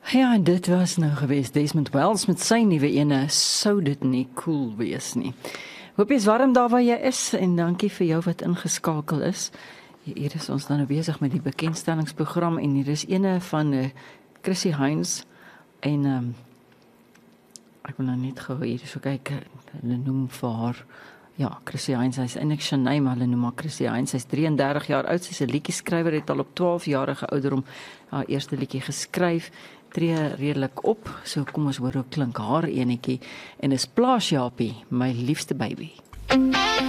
Ja, en dit was nou gewees Desmond Wells met sy nuwe ene, sou dit nie cool wees nie. Hoop jy is warm daar waar jy is en dankie vir jou wat ingeskakel is. Hier is ons dan nou besig met die bekendstellingsprogram en hier is ene van Chrissy Heinz en ek wil nou net gou hier so kyk, hulle noem vir haar, ja, Chrissy Heinz, sy is eintlik Shanae, maar hulle noem haar Chrissy Heinz, sy is 33 jaar oud, sy is 'n liedjie-skrywer, het al op 12-jarige ouderdom haar eerste liedjie geskryf, tree redelik op, so kom ons hoor hoe klink haar enetjie, en is Plaasjapie, my liefste baby.